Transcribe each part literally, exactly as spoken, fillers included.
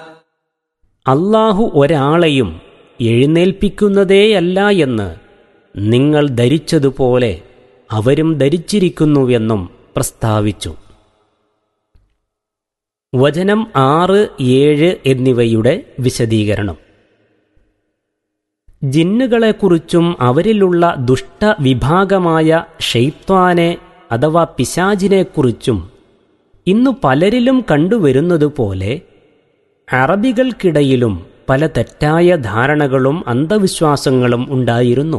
അല്ലാഹു ഒരാളെയും എഴുന്നേൽപ്പിക്കുന്നതേയല്ല എന്ന് നിങ്ങൾ ധരിച്ചതുപോലെ അവരും ധരിച്ചിരിക്കുന്നുവെന്നും പ്രസ്താവിച്ചു. വചനം ആറ്, ഏഴ് എന്നിവയുടെ വിശദീകരണം. ജിന്നുകളെക്കുറിച്ചും അവരിലുള്ള ദുഷ്ടവിഭാഗമായ ഷൈത്വാനെ അഥവാ പിശാചിനെക്കുറിച്ചും ഇന്നു പലരിലും കണ്ടുവരുന്നതുപോലെ അറബികൾക്കിടയിലും പല തെറ്റായ ധാരണകളും അന്ധവിശ്വാസങ്ങളും ഉണ്ടായിരുന്നു.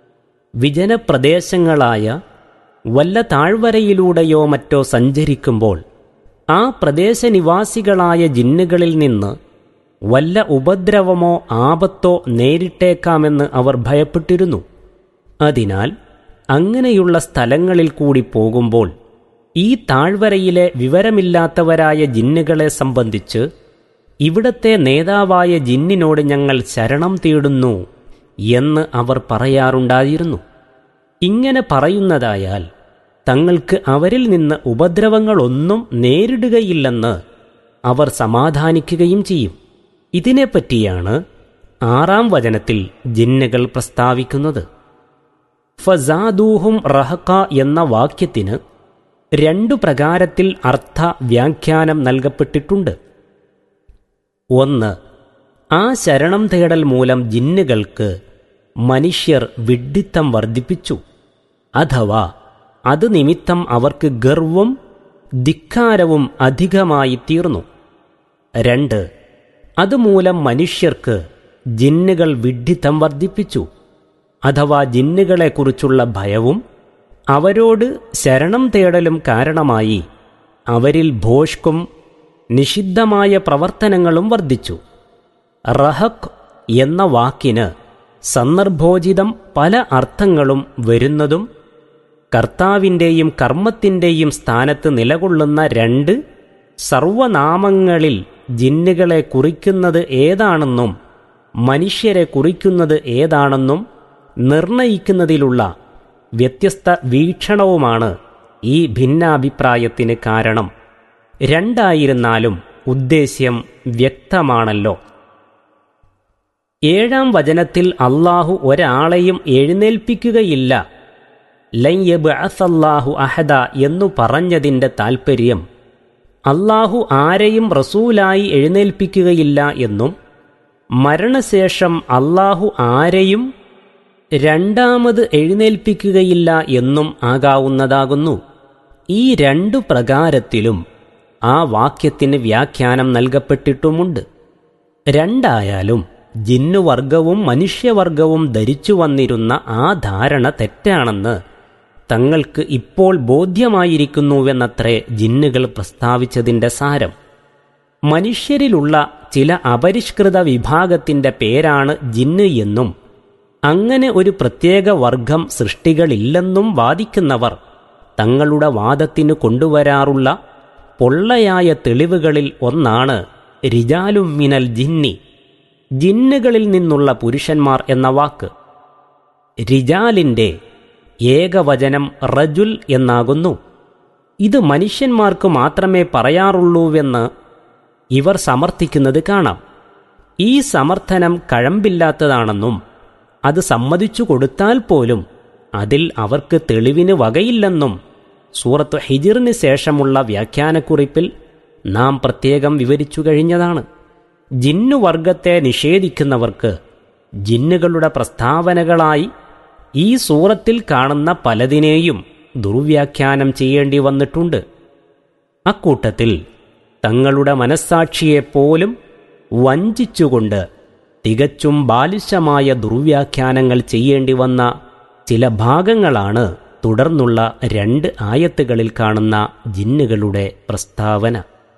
വിജനപ്രദേശങ്ങളായ വല്ല താഴ്വരയിലൂടെയോ മറ്റോ സഞ്ചരിക്കുമ്പോൾ ആ പ്രദേശനിവാസികളായ ജിന്നുകളിൽ നിന്ന് വല്ല ഉപദ്രവമോ ആപത്തോ നേരിട്ടേക്കാമെന്ന് അവർ ഭയപ്പെട്ടിരുന്നു. അതിനാൽ അങ്ങനെയുള്ള സ്ഥലങ്ങളിൽ കൂടി പോകുമ്പോൾ ഈ താഴ്വരയിലെ വിവരമില്ലാത്തവരായ ജിന്നുകളെ സംബന്ധിച്ച് ഇവിടത്തെ നേതാവായ ജിന്നിനോട് ഞങ്ങൾ ശരണം തേടുന്നു എന്ന് അവർ പറയാറുണ്ടായിരുന്നു. ഇങ്ങനെ പറയുന്നതായാൽ തങ്ങൾക്ക് അവരിൽ നിന്ന് ഉപദ്രവങ്ങളൊന്നും നേരിടുകയില്ലെന്ന് അവർ സമാധാനിക്കുകയും ചെയ്യും. ഇതിനെപ്പറ്റിയാണ് ആറാം വചനത്തിൽ ജിന്നുകൾ പ്രസ്താവിക്കുന്നത്. ഫസാദൂഹും റഹഖ എന്ന വാക്യത്തിന് രണ്ടു പ്രകാരത്തിൽ അർത്ഥ വ്യാഖ്യാനം നൽകപ്പെട്ടിട്ടുണ്ട്. ഒന്ന്, ആ ശരണം തേടൽ മൂലം ജിന്നുകൾക്ക് മനുഷ്യർ വിഡ്ഢിത്തം വർദ്ധിപ്പിച്ചു, അഥവാ അത് നിമിത്തം അവർക്ക് ഗർവവും ധിക്കാരവും അധികമായി തീർന്നു. രണ്ട്, അതുമൂലം മനുഷ്യർക്ക് ജിന്നുകൾ വിഡ്ഢിത്തം വർദ്ധിപ്പിച്ചു, അഥവാ ജിന്നുകളെക്കുറിച്ചുള്ള ഭയവും അവരോട് ശരണം തേടലും കാരണമായി അവരിൽ ഭോഷ്കും നിഷിദ്ധമായ പ്രവർത്തനങ്ങളും വർദ്ധിച്ചു. റഹഖ് എന്ന വാക്കിന് സന്ദർഭോചിതം പല അർത്ഥങ്ങളും വരുന്നതും കർത്താവിൻ്റെയും കർമ്മത്തിൻ്റെയും സ്ഥാനത്ത് നിലകൊള്ളുന്ന രണ്ട് സർവനാമങ്ങളിൽ ജിന്നുകളെ കുറിക്കുന്നത് ഏതാണെന്നും മനുഷ്യരെ കുറിക്കുന്നത് ഏതാണെന്നും നിർണയിക്കുന്നതിലുള്ള വ്യത്യസ്ത വീക്ഷണവുമാണ് ഈ ഭിന്നാഭിപ്രായത്തിന് കാരണം. രണ്ടായിരുന്നാലും ഉദ്ദേശ്യം വ്യക്തമാണല്ലോ. ഏഴാം വചനത്തിൽ അല്ലാഹു ഒരാളെയും എഴുന്നേൽപ്പിക്കുകയില്ല, ലൻ യബ്അസല്ലാഹു അഹദ എന്നു പറഞ്ഞതിൻ്റെ താൽപ്പര്യം അല്ലാഹു ആരെയും റസൂലായി എഴുന്നേൽപ്പിക്കുകയില്ല എന്നും മരണശേഷം അല്ലാഹു ആരെയും രണ്ടാമത് എഴുന്നേൽപ്പിക്കുകയില്ല എന്നും ആകാവുന്നതാകുന്നു. ഈ രണ്ടു പ്രകാരത്തിലും ആ വാക്യത്തിന് വ്യാഖ്യാനം നൽകപ്പെട്ടിട്ടുമുണ്ട്. രണ്ടായാലും ജിന്നുവർഗവും മനുഷ്യവർഗവും ധരിച്ചു വന്നിരുന്ന ആ ധാരണ തെറ്റാണെന്ന് തങ്ങൾക്ക് ഇപ്പോൾ ബോധ്യമായിരിക്കുന്നുവെന്നത്രേ ജിന്നുകൾ പ്രസ്താവിച്ചതിൻ്റെ സാരം. മനുഷ്യരിലുള്ള ചില അപരിഷ്കൃത വിഭാഗത്തിൻ്റെ പേരാണ് ജിന്ന് എന്നും അങ്ങനെ ഒരു പ്രത്യേക വർഗം സൃഷ്ടികളില്ലെന്നും വാദിക്കുന്നവർ തങ്ങളുടെ വാദത്തിന് കൊണ്ടുവരാറുള്ള പൊള്ളയായ തെളിവുകളിൽ ഒന്നാണ് റിജാലും മിനൽ ജിന്നി, ജിന്നുകളിൽ നിന്നുള്ള പുരുഷന്മാർ എന്ന വാക്ക്. റിജാലിൻ്റെ ഏകവചനം റജുൽ എന്നാകുന്നു. ഇത് മനുഷ്യന്മാർക്ക് മാത്രമേ പറയാറുള്ളൂവെന്ന് ഇവർ സമർത്ഥിക്കുന്നത് കാണാം. ഈ സമർത്ഥനം കഴമ്പില്ലാത്തതാണെന്നും അത് സമ്മതിച്ചു കൊടുത്താൽ പോലും അതിൽ അവർക്ക് തെളിവിന് വകയില്ലെന്നും സൂറത്ത് ഹിജിറിന് ശേഷമുള്ള വ്യാഖ്യാനക്കുറിപ്പിൽ നാം പ്രത്യേകം വിവരിച്ചു കഴിഞ്ഞതാണ്. ജിന്നുവർഗത്തെ നിഷേധിക്കുന്നവർക്ക് ജിന്നുകളുടെ പ്രസ്താവനകളായി ഈ സൂറത്തിൽ കാണുന്ന പലതിനെയും ദുർവ്യാഖ്യാനം ചെയ്യേണ്ടി വന്നിട്ടുണ്ട്. അക്കൂട്ടത്തിൽ തങ്ങളുടെ മനസ്സാക്ഷിയെപ്പോലും വഞ്ചിച്ചുകൊണ്ട് തികച്ചും ബാലിശമായ ദുർവ്യാഖ്യാനങ്ങൾ ചെയ്യേണ്ടി വന്ന ചില ഭാഗങ്ങളാണ് തുടർന്നുള്ള രണ്ട് ആയത്തുകളിൽ കാണുന്ന ജിന്നുകളുടെ പ്രസ്താവന.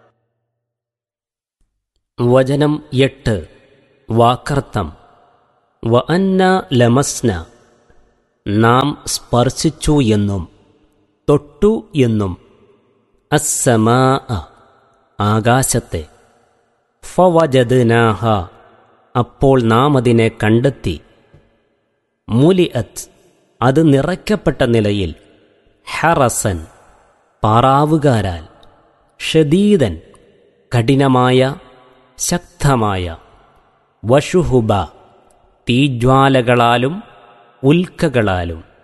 വചനം എട്ട്, വാക്കർത്ഥം. വ അന്ന ലമസ്ന, നാം സ്പർശിച്ചു എന്നും തൊട്ടു എന്നും, അസ്സമാ, ആകാശത്തെ, ഫവജദ്നാഹ, അപ്പോൾ നാം അതിനെ കണ്ടെത്തി, മുലിഅത്ത്, അത് നിറയ്ക്കപ്പെട്ട നിലയിൽ, ഹറസൻ, പാറാവുകാരാൽ, ഷദീദൻ, കഠിനമായ ശക്തമായ, വശുഹുബ തീജ്വാലകളാലും ഉൽക്കകളാലും.